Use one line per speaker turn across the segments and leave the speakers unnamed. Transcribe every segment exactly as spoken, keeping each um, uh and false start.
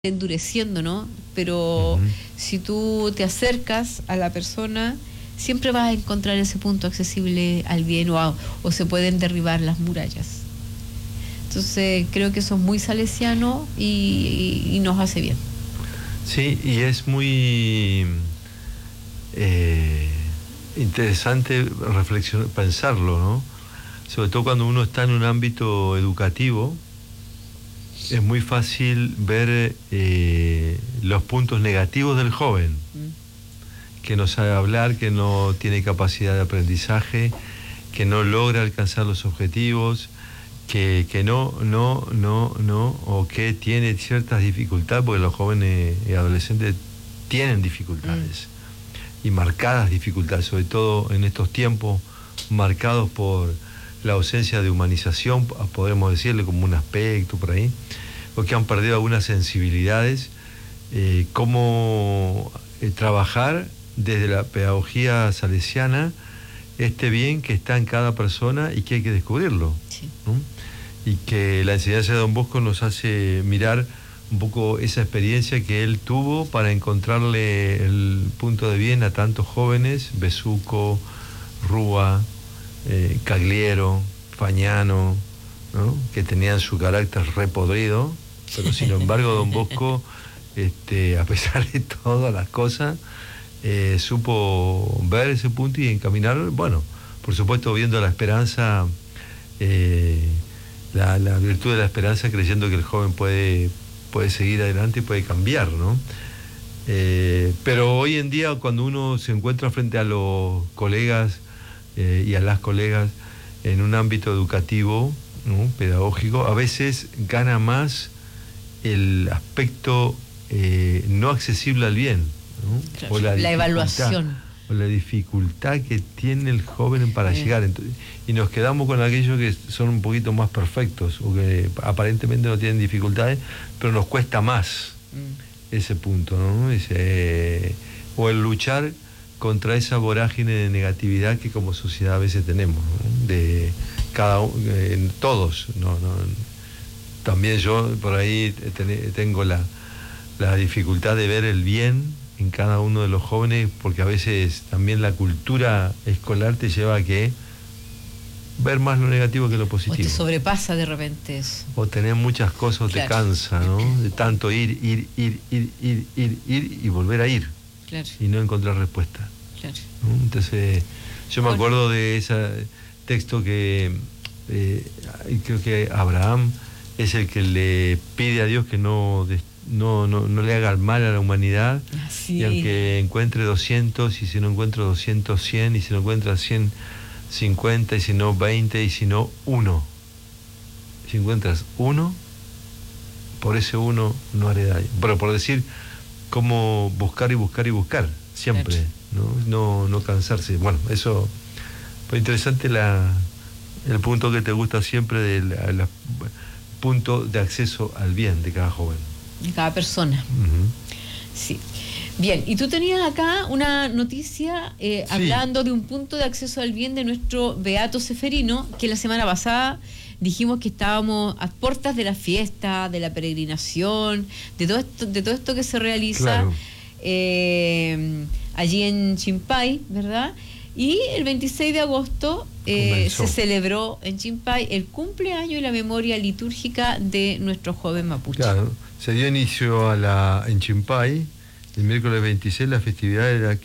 endureciendo, ¿no? Pero uh-huh. si tú te acercas a la persona, siempre vas a encontrar ese punto accesible al bien o, a, o se pueden derribar las murallas. Entonces creo que eso es muy salesiano y, y, y nos hace bien.
Sí, y es muy eh, interesante reflexionar, pensarlo, ¿no? Sobre todo cuando uno está en un ámbito educativo, es muy fácil ver eh, los puntos negativos del joven, mm. que no sabe hablar, que no tiene capacidad de aprendizaje, que no logra alcanzar los objetivos, que, que no, no, no, no, o que tiene ciertas dificultades, porque los jóvenes y adolescentes tienen dificultades, mm. y marcadas dificultades, sobre todo en estos tiempos marcados por la ausencia de humanización, podemos decirle como un aspecto por ahí, o que han perdido algunas sensibilidades, eh, cómo eh, trabajar desde la pedagogía salesiana este bien que está en cada persona y que hay que descubrirlo, sí. ¿no? Y que la enseñanza de Don Bosco nos hace mirar un poco esa experiencia que él tuvo para encontrarle el punto de bien a tantos jóvenes, Besuco, Rúa, Eh, Cagliero, Fagnano, ¿no? Que tenían su carácter repodrido, pero sin embargo Don Bosco, este, a pesar de todas las cosas, eh, supo ver ese punto y encaminar, bueno, por supuesto viendo la esperanza, eh, la, la virtud de la esperanza, creyendo que el joven puede, puede seguir adelante y puede cambiar, ¿no? Eh, pero hoy en día, cuando uno se encuentra frente a los colegas Eh, y a las colegas en un ámbito educativo, ¿no? pedagógico, a veces gana más el aspecto eh, no accesible al bien, ¿no?
Claro, o la, la evaluación
o la dificultad que tiene el joven para eh. llegar. Entonces, y nos quedamos con aquellos que son un poquito más perfectos o que aparentemente no tienen dificultades, pero nos cuesta más mm. ese punto, ¿no? Ese, eh, o el luchar contra esa vorágine de negatividad que como sociedad a veces tenemos, ¿no? De cada eh, todos, no, no, también yo por ahí ten, tengo la, la dificultad de ver el bien en cada uno de los jóvenes, porque a veces también la cultura escolar te lleva a que ver más lo negativo que lo positivo.
O te sobrepasa de repente eso.
O tener muchas cosas, o claro. te cansa, ¿no? De tanto ir, ir, ir, ir, ir, ir, ir y volver a ir. Claro. Y no encontrar respuesta. Claro. ¿no? Entonces, yo me bueno. acuerdo de ese texto que eh, creo que Abraham es el que le pide a Dios que no, no, no, no le haga mal a la humanidad, sí. y aunque encuentre doscientos, y si no encuentro doscientos, cien, y si no encuentra cien, cincuenta, y si no veinte, y si no uno. Si encuentras uno, por ese uno no haré daño. Pero por decir, cómo buscar y buscar y buscar, siempre, ¿no? No, no cansarse. Bueno, eso fue interesante, la, el punto que te gusta siempre del punto de acceso al bien de cada joven.
De cada persona. Uh-huh. Sí. Bien, y tú tenías acá una noticia eh, sí. hablando de un punto de acceso al bien de nuestro Beato Ceferino, que la semana pasada dijimos que estábamos a puertas de la fiesta, de la peregrinación, de todo esto, de todo esto que se realiza claro. eh, allí en Chimpay, ¿verdad? Y el veintiséis de agosto eh, se celebró en Chimpay el cumpleaños y la memoria litúrgica de nuestro joven mapuche.
Claro, se dio inicio a la en Chimpay el miércoles veintiséis la festividad de la,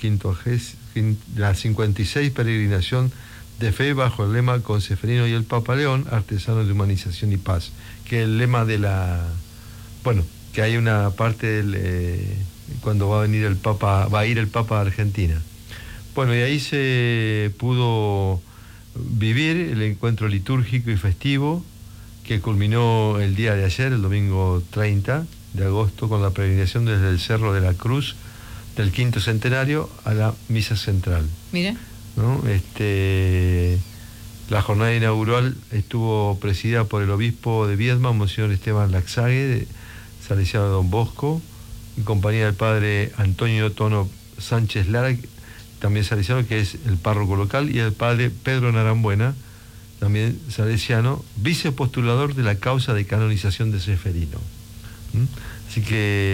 la cincuenta y seis peregrinación de fe bajo el lema con Ceferino y el Papa León, artesanos de humanización y paz, que es el lema de la, bueno, que hay una parte del, eh, cuando va a venir el Papa, va a ir el Papa a Argentina. Bueno, y ahí se pudo vivir el encuentro litúrgico y festivo que culminó el día de ayer, el domingo treinta de agosto, con la peregrinación desde el Cerro de la Cruz del quinto centenario a la misa central.
Mira.
¿no? Este, la jornada inaugural estuvo presidida por el obispo de Viedma, Monseñor Esteban Laxague, salesiano de Don Bosco, en compañía del padre Antonio Tono Sánchez Lara, también salesiano, que es el párroco local, y el padre Pedro Narambuena, también salesiano, vicepostulador de la causa de canonización de Ceferino. ¿Mm? Así que